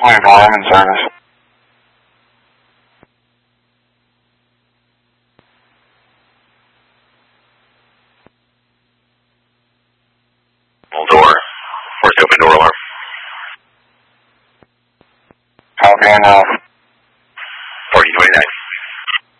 We've alarm in service. Door. Force open door alarm. Copy enough.